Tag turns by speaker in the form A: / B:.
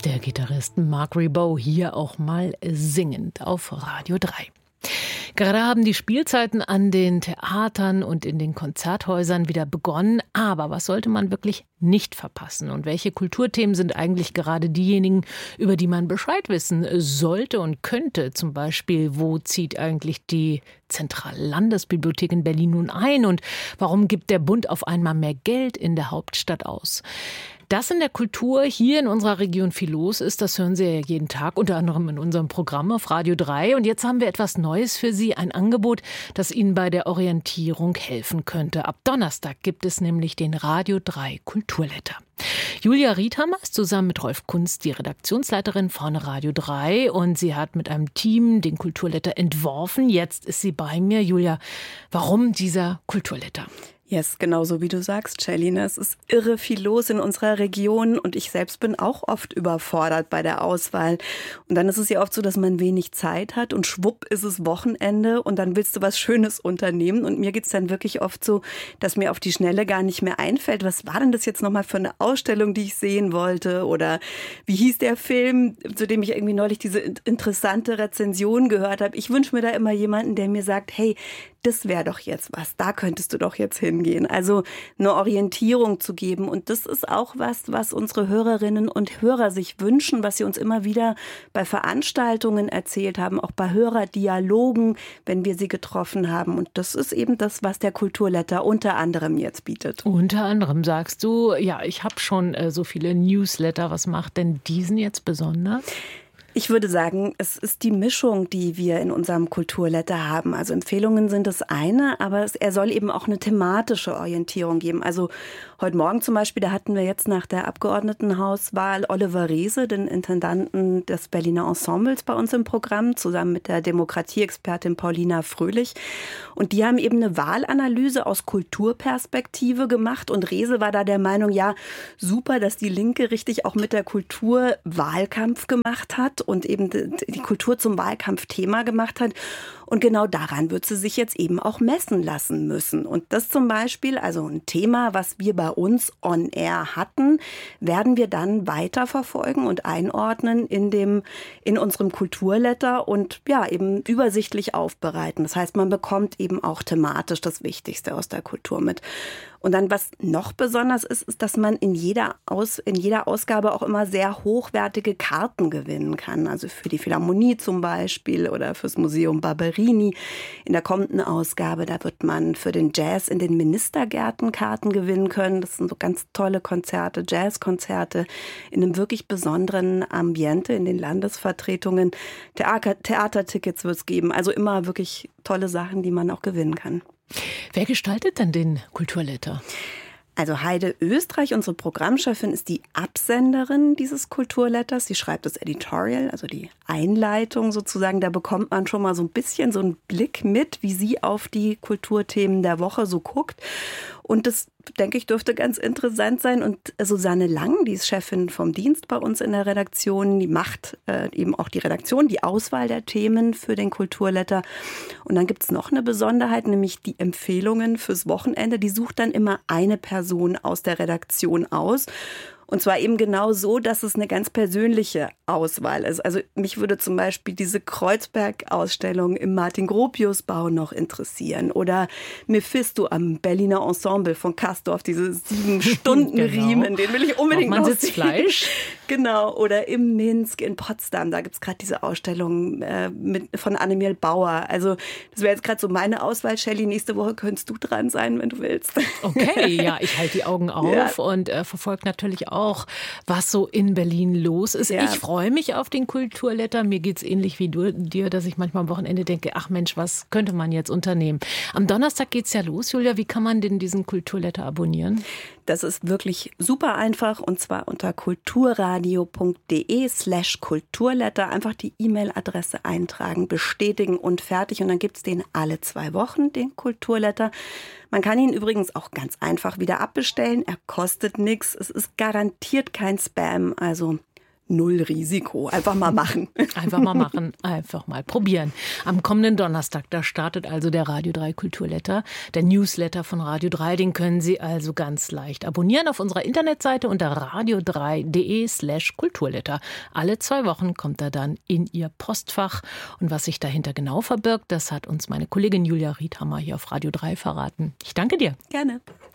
A: Der Gitarrist Mark Ribot hier auch mal singend auf Radio 3. Gerade haben die Spielzeiten an den Theatern und in den Konzerthäusern wieder begonnen. Aber was sollte man wirklich nicht verpassen? Und welche Kulturthemen sind eigentlich gerade diejenigen, über die man Bescheid wissen sollte und könnte? Zum Beispiel, wo zieht eigentlich die Zentrallandesbibliothek in Berlin nun ein? Und warum gibt der Bund auf einmal mehr Geld in der Hauptstadt aus? Dass in der Kultur hier in unserer Region viel los ist, das hören Sie ja jeden Tag, unter anderem in unserem Programm auf Radio 3. Und jetzt haben wir etwas Neues für Sie, ein Angebot, das Ihnen bei der Orientierung helfen könnte. Ab Donnerstag gibt es nämlich den Radio 3 Kulturletter. Julia Riedhammer ist zusammen mit Rolf Kunst die Redaktionsleiterin von Radio 3 und sie hat mit einem Team den Kulturletter entworfen. Jetzt ist sie bei mir. Julia, warum dieser Kulturletter?
B: Yes, genau so wie du sagst, Celine. Es ist irre viel los in unserer Region und ich selbst bin auch oft überfordert bei der Auswahl. Und dann ist es ja oft so, dass man wenig Zeit hat und schwupp ist es Wochenende und dann willst du was Schönes unternehmen. Und mir geht's dann wirklich oft so, dass mir auf die Schnelle gar nicht mehr einfällt, was war denn das jetzt nochmal für eine Ausstellung, die ich sehen wollte? Oder wie hieß der Film, zu dem ich irgendwie neulich diese interessante Rezension gehört habe? Ich wünsche mir da immer jemanden, der mir sagt, hey, das wäre doch jetzt was, da könntest du doch jetzt hingehen. Also eine Orientierung zu geben. Und das ist auch was unsere Hörerinnen und Hörer sich wünschen, was sie uns immer wieder bei Veranstaltungen erzählt haben, auch bei Hörerdialogen, wenn wir sie getroffen haben. Und das ist eben das, was der Kulturletter unter anderem jetzt bietet.
A: Unter anderem sagst du, ja, ich habe schon so viele Newsletter. Was macht denn diesen jetzt besonders?
B: Ich würde sagen, es ist die Mischung, die wir in unserem Kulturletter haben. Also Empfehlungen sind das eine, aber er soll eben auch eine thematische Orientierung geben. Also heute Morgen zum Beispiel, da hatten wir jetzt nach der Abgeordnetenhauswahl Oliver Reese, den Intendanten des Berliner Ensembles, bei uns im Programm, zusammen mit der Demokratieexpertin Paulina Fröhlich. Und die haben eben eine Wahlanalyse aus Kulturperspektive gemacht. Und Reese war da der Meinung, ja, super, dass die Linke richtig auch mit der Kultur Wahlkampf gemacht hat und eben die Kultur zum Wahlkampfthema gemacht hat. Und genau daran wird sie sich jetzt eben auch messen lassen müssen. Und das zum Beispiel, also ein Thema, was wir bei uns on air hatten, werden wir dann weiterverfolgen und einordnen in unserem Kulturletter und ja, eben übersichtlich aufbereiten. Das heißt, man bekommt eben auch thematisch das Wichtigste aus der Kultur mit. Und dann, was noch besonders ist, ist, dass man in jeder Ausgabe auch immer sehr hochwertige Karten gewinnen kann. Also für die Philharmonie zum Beispiel oder fürs Museum Barberini. In der kommenden Ausgabe, da wird man für den Jazz in den Ministergärten Karten gewinnen können. Das sind so ganz tolle Konzerte, Jazzkonzerte in einem wirklich besonderen Ambiente in den Landesvertretungen. Theatertickets wird es geben. Also immer wirklich tolle Sachen, die man auch gewinnen kann.
A: Wer gestaltet denn den Kulturletter?
B: Also Heide Österreich, unsere Programmchefin, ist die Absenderin dieses Kulturletters. Sie schreibt das Editorial, also die Einleitung sozusagen. Da bekommt man schon mal so ein bisschen so einen Blick mit, wie sie auf die Kulturthemen der Woche so guckt. Und das, denke ich, dürfte ganz interessant sein. Und Susanne Lang, die ist Chefin vom Dienst bei uns in der Redaktion, die macht eben auch die Redaktion, die Auswahl der Themen für den Kulturletter. Und dann gibt es noch eine Besonderheit, nämlich die Empfehlungen fürs Wochenende. Die sucht dann immer eine Person aus der Redaktion aus. Und zwar eben genau so, dass es eine ganz persönliche Auswahl ist. Also mich würde zum Beispiel diese Kreuzberg-Ausstellung im Martin-Gropius-Bau noch interessieren. Oder Mephisto am Berliner Ensemble von Castorf, diese 7-Stunden-Riemen, den will ich unbedingt noch sehen.
A: Sitzfleisch.
B: Genau, oder im Minsk in Potsdam, da gibt's gerade diese Ausstellung von Annemiel Bauer. Also das wäre jetzt gerade so meine Auswahl. Shelley, nächste Woche könntest du dran sein, wenn du willst.
A: Okay, ja, ich halte die Augen auf und verfolge natürlich auch, was so in Berlin los ist.
B: Ja.
A: Ich freue mich auf den Kulturletter. Mir geht's ähnlich wie dir, dass ich manchmal am Wochenende denke, ach Mensch, was könnte man jetzt unternehmen? Am Donnerstag geht's ja los, Julia. Wie kann man denn diesen Kulturletter abonnieren?
B: Das ist wirklich super einfach und zwar unter kulturradio.de/Kulturletter. Einfach die E-Mail-Adresse eintragen, bestätigen und fertig. Und dann gibt's den alle 2 Wochen, den Kulturletter. Man kann ihn übrigens auch ganz einfach wieder abbestellen. Er kostet nichts. Es ist garantiert kein Spam. Also null Risiko. Einfach mal machen.
A: Einfach mal machen, einfach mal probieren. Am kommenden Donnerstag, da startet also der Radio 3 Kulturletter, der Newsletter von Radio 3. Den können Sie also ganz leicht abonnieren auf unserer Internetseite unter radio3.de/Kulturletter. Alle 2 Wochen kommt er dann in Ihr Postfach. Und was sich dahinter genau verbirgt, das hat uns meine Kollegin Julia Riedhammer hier auf Radio 3 verraten. Ich danke dir.
B: Gerne.